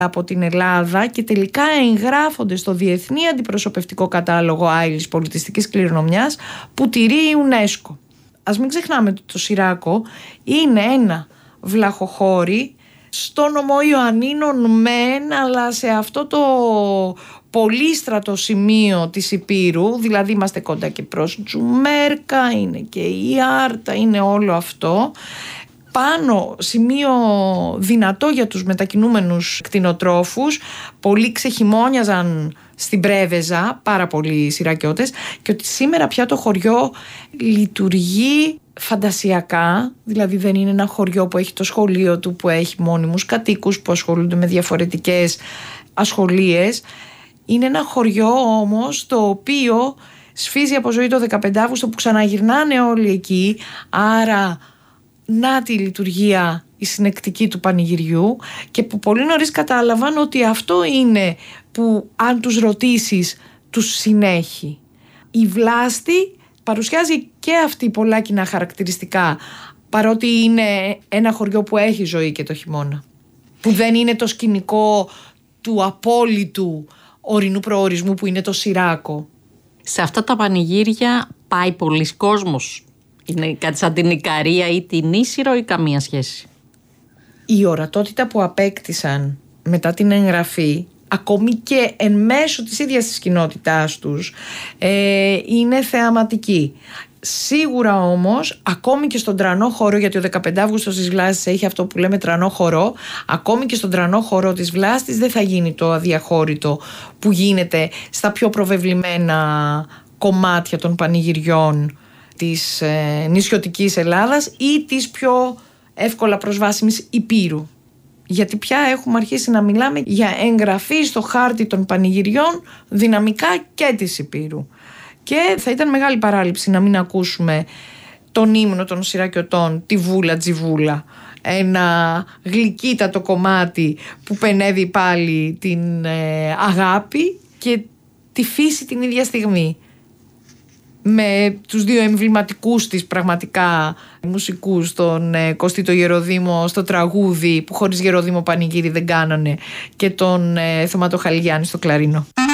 από την Ελλάδα και τελικά εγγράφονται στο Διεθνή Αντιπροσωπευτικό Κατάλογο Άειλης Πολιτιστικής Κληρονομιάς που τηρεί η UNESCO. Ας μην ξεχνάμε ότι το Σιράκο είναι ένα βλαχοχώρι στο νομό Ιωαννίνων μεν, αλλά σε αυτό το πολύστρατο σημείο της Υπήρου, δηλαδή είμαστε κοντά και προς Τζουμέρκα, είναι και η Άρτα, είναι όλο αυτό. Πάνω σημείο δυνατό για τους μετακινούμενους κτηνοτρόφους, πολλοί ξεχειμώνιαζαν στην Πρέβεζα, πάρα πολλοί Σιρακιώτες, και ότι σήμερα πια το χωριό λειτουργεί φαντασιακά, δηλαδή δεν είναι ένα χωριό που έχει το σχολείο του, που έχει μόνιμους κατοίκους που ασχολούνται με διαφορετικές ασχολίες. Είναι ένα χωριό όμως το οποίο σφίζει από ζωή το 15 Αύγουστο, που ξαναγυρνάνε όλοι εκεί, άρα να τη λειτουργία η συνεκτική του πανηγυριού, και που πολύ νωρίς κατάλαβαν ότι αυτό είναι που αν τους ρωτήσεις τους συνέχει. Η Βλάστη παρουσιάζει και αυτή πολλά κοινά χαρακτηριστικά, παρότι είναι ένα χωριό που έχει ζωή και το χειμώνα, που δεν είναι το σκηνικό του απόλυτου ορεινού προορισμού που είναι το Σιράκο. Σε αυτά τα πανηγύρια πάει πολλής κόσμος? Είναι κάτι σαν την Ικαρία ή την Ίσυρο ή καμία σχέση? Η ορατότητα που απέκτησαν μετά την εγγραφή, ακόμη και εν μέσω της ίδιας της κοινότητάς τους, είναι θεαματική. Σίγουρα όμως, ακόμη και στον τρανό χώρο, γιατί ο 15 Αύγουστος της Βλάστης έχει αυτό που λέμε τρανό χορό, ακόμη και στον τρανό χορό της Βλάστης δεν θα γίνει το αδιαχώρητο που γίνεται στα πιο προβεβλημένα κομμάτια των πανηγυριών της νησιωτικής Ελλάδας ή της πιο εύκολα προσβάσιμης Υπήρου. Γιατί πια έχουμε αρχίσει να μιλάμε για εγγραφή στο χάρτη των πανηγυριών δυναμικά και της Υπήρου. Και θα ήταν μεγάλη παράληψη να μην ακούσουμε τον ύμνο των Σιρακιωτών, τη Βούλα Τζιβούλα, ένα γλυκύτατο κομμάτι που πενεύει πάλι την αγάπη και τη φύση την ίδια στιγμή, με τους δύο εμβληματικούς της πραγματικά μουσικούς, τον Κωστή το Γεροδήμο στο τραγούδι που χωρίς Γεροδήμο πανηγύρι δεν κάνανε, και τον Θωμά το Χαλιγιάννη στο κλαρίνο.